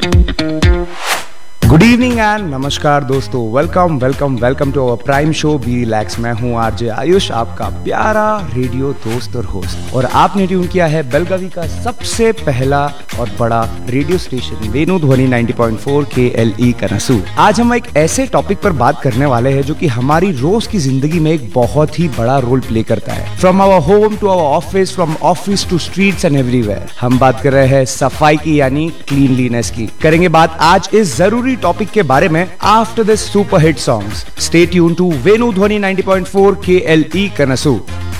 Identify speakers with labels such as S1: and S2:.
S1: Good evening and नमस्कार दोस्तों, welcome welcome welcome to our prime show be relax. मैं हूं आरजे आयुष, आपका प्यारा रेडियो दोस्त और होस्ट, और आपने ट्यून किया है बेलगावी का सबसे पहला और बड़ा रेडियो स्टेशन वेणु ध्वनि 90.4 KLE कनसू। आज हम एक ऐसे टॉपिक पर बात करने वाले हैं जो कि हमारी रोज की जिंदगी में एक बहुत ही बड़ा रोल प्ले करता है। From our home to our office, from office two streets and everywhere. हम बात कर रहे हैं सफाई की, यानी क्लीनलीनेस की। करेंगे बात आज इस जरूरी टॉपिक के बारे में after this super hit songs. Stay tune to वेणु ध्वनि 90.4 KLE कनसू।